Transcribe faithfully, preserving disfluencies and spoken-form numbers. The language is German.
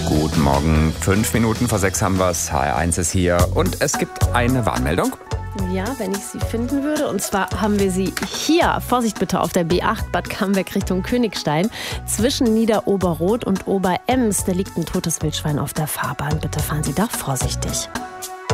Guten Morgen, fünf Minuten vor sechs haben wir es. H R eins ist hier und es gibt eine Warnmeldung. Ja, wenn ich sie finden würde. Und zwar haben wir sie hier. Vorsicht bitte auf der B acht Bad Camberg Richtung Königstein. Zwischen Niederoberroth und Oberems, da liegt ein totes Wildschwein auf der Fahrbahn. Bitte fahren Sie da vorsichtig.